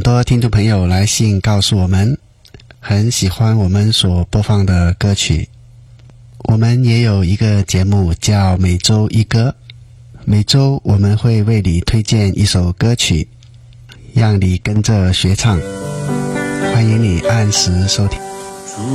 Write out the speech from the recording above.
多听众朋友来信告诉我们，很喜欢我们所播放的歌曲。我们也有一个节目叫每周一歌，每周我们会为你推荐一首歌曲，让你跟着学唱。欢迎你按时收听。